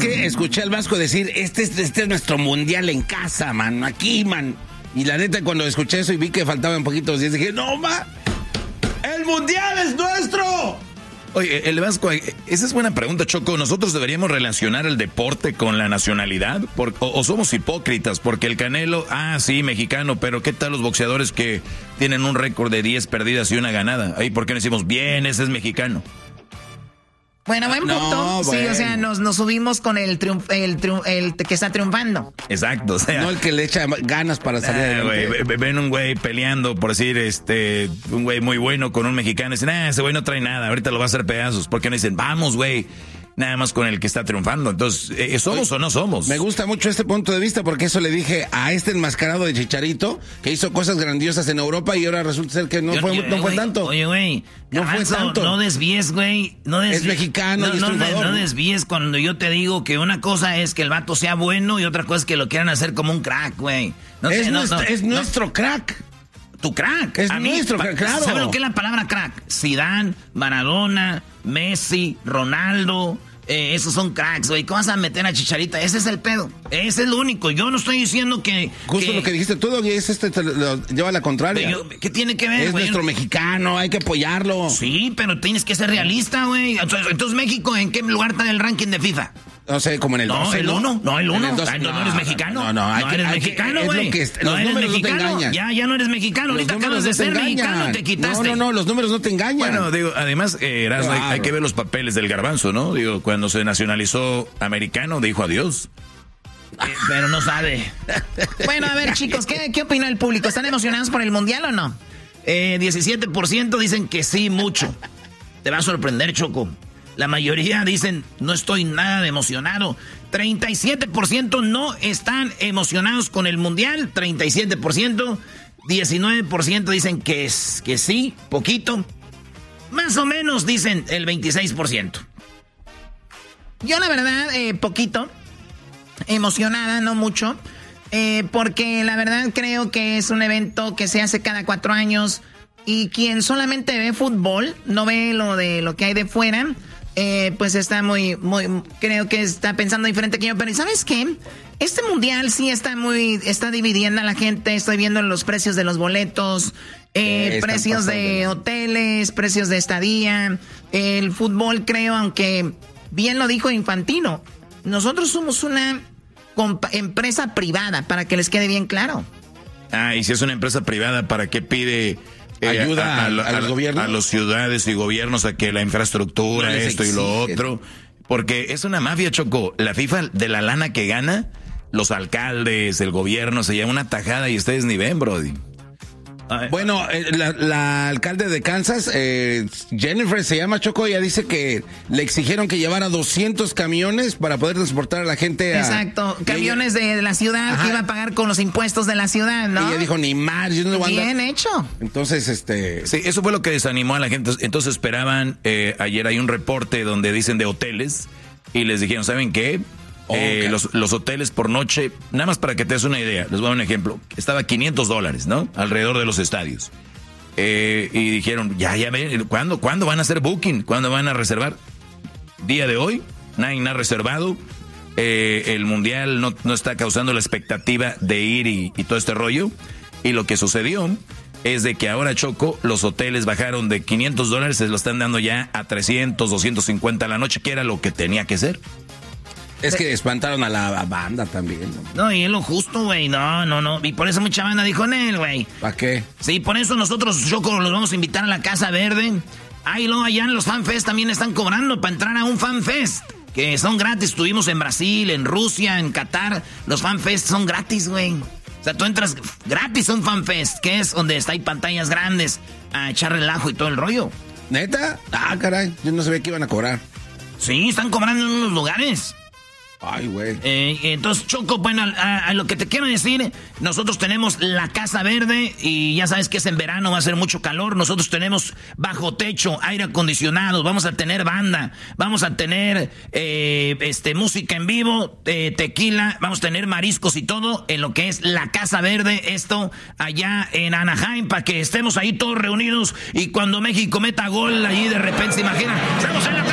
que escuché al Vasco decir, este es nuestro mundial en casa, man, aquí, man. Y la neta, cuando escuché eso y vi que faltaban poquitos días, dije, no, man, el mundial es nuestro. Oye, el Vasco, esa es buena pregunta, Choco. ¿Nosotros deberíamos relacionar el deporte con la nacionalidad? ¿O somos hipócritas? Porque el Canelo, sí, mexicano, pero ¿qué tal los boxeadores que tienen un récord de 10 perdidas y una ganada? Ahí, ¿por qué no decimos, bien, ese es mexicano? Bueno, buen punto. No, sí, bueno. O sea, nos subimos con el que está triunfando. Exacto, o sea. No el que le echa ganas para salir adelante. Ven un güey peleando, por decir, un güey muy bueno con un mexicano. Dicen, ese güey no trae nada, ahorita lo va a hacer pedazos. Porque no dicen, vamos, güey. Nada más con el que está triunfando. Entonces, ¿somos o no somos? Me gusta mucho este punto de vista porque eso le dije a este enmascarado de Chicharito que hizo cosas grandiosas en Europa y ahora resulta ser que no fue tanto. Oye, güey. No fue tanto. No desvíes, güey. Es mexicano y es triunfador. No desvíes cuando yo te digo que una cosa es que el vato sea bueno y otra cosa es que lo quieran hacer como un crack, güey. Es nuestro crack. Tu crack. Es nuestro crack, claro. ¿Sabes lo que es la palabra crack? Zidane, Maradona, Messi, Ronaldo, esos son cracks, güey. ¿Cómo vas a meter a Chicharita? Ese es el pedo. Ese es lo único. Yo no estoy diciendo que... Justo lo que dijiste tú, te lo lleva a la contraria. ¿Qué tiene que ver, Es güey? nuestro mexicano, hay que apoyarlo. Sí, pero tienes que ser realista, güey. Entonces, ¿México en qué lugar está en el ranking de FIFA? No sé, como en el 12, el 1. No, el 1. No eres mexicano. No eres mexicano, güey. Los números no te engañan. Ya no eres mexicano. Ahorita acabas de ser mexicano y te quitaste. No, los números no te engañan. Bueno, digo, además, hay que ver los papeles del Garbanzo, ¿no? Digo, cuando se nacionalizó americano, dijo adiós. Pero no sabe. Bueno, a ver, chicos, ¿qué opina el público? ¿Están emocionados por el mundial o no? 17% dicen que sí, mucho. Te va a sorprender, Choco. La mayoría dicen, no estoy nada emocionado. 37% no están emocionados con el mundial. 37%. 19% dicen que sí, poquito. Más o menos dicen el 26%. Yo, la verdad, poquito. Emocionada, no mucho. Porque la verdad creo que es un evento que se hace cada 4 años. Y quien solamente ve fútbol, no ve lo que hay de fuera... pues está creo que está pensando diferente que yo, pero ¿sabes qué? Este mundial sí está dividiendo a la gente. Estoy viendo los precios de los boletos, precios de hoteles, precios de estadía, el fútbol, creo, aunque bien lo dijo Infantino, nosotros somos una empresa privada, para que les quede bien claro. Y si es una empresa privada, ¿para qué pide ayuda al gobierno? A las ciudades y gobiernos a que la infraestructura, no esto exige. Y lo otro? Porque es una mafia, Choco. La FIFA, de la lana que gana, los alcaldes, el gobierno, se lleva una tajada y ustedes ni ven, brody. Bueno, la alcalde de Kansas, Jennifer se llama, Choco, ella dice que le exigieron que llevara 200 camiones para poder transportar a la gente. Exacto, camiones de la ciudad. Ajá. Que iba a pagar con los impuestos de la ciudad, ¿no? Y ella dijo, ni más, yo no lo voy a andar. Bien hecho. Entonces, Sí, eso fue lo que desanimó a la gente. Entonces esperaban, ayer hay un reporte donde dicen de hoteles y les dijeron, ¿saben qué? Okay. Los hoteles por noche, nada más para que te des una idea, les voy a dar un ejemplo, estaba $500, ¿no? Alrededor de los estadios. Y dijeron, ya ven, ¿cuándo van a hacer booking? ¿Cuándo van a reservar? Día de hoy, nadie ha reservado. El mundial no está causando la expectativa de ir y todo este rollo. Y lo que sucedió es de que ahora, Choco, los hoteles bajaron de $500, se lo están dando ya a 300, 250 a la noche, que era lo que tenía que ser. Es que espantaron a la banda también, ¿no? No, y es lo justo, güey. No. Y por eso mucha banda dijo, Nel, güey. ¿Para qué? Sí, por eso nosotros, Choco, los vamos a invitar a la Casa Verde. Ahí luego allá en los FanFest también están cobrando para entrar a un FanFest. Que son gratis. Estuvimos en Brasil, en Rusia, en Qatar. Los FanFest son gratis, güey. O sea, tú entras gratis a un FanFest, que es donde hay pantallas grandes a echar relajo y todo el rollo. ¿Neta? Caray. Yo no sabía que iban a cobrar. Sí, están cobrando en unos lugares. Ay, güey. Entonces, Choco, bueno, a lo que te quiero decir, nosotros tenemos la Casa Verde y ya sabes que es en verano, va a ser mucho calor. Nosotros tenemos bajo techo, aire acondicionado, vamos a tener banda, vamos a tener música en vivo, tequila, vamos a tener mariscos y todo en lo que es la Casa Verde, esto allá en Anaheim, para que estemos ahí todos reunidos y cuando México meta gol, ahí de repente se imagina, estamos en la